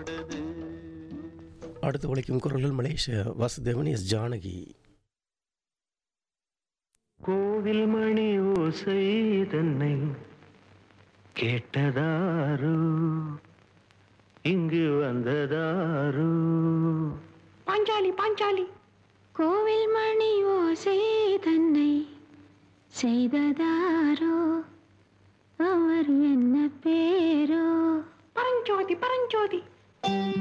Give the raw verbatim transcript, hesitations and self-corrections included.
அடுத்து ஒலிக்கும் குரல்கள் மலேசிய வாசுதேவன் எஸ் ஜானகி. கோவில் மணி ஓசை தன்னை கேட்டதாரோ, இங்கு வந்ததாரோ. பாஞ்சாலி பாஞ்சாலி கோவில் மணி ஓசை தன்னை செய்ததாரோ, அவர் என்ன பேரோ? பரஞ்சோதி பரஞ்சோதி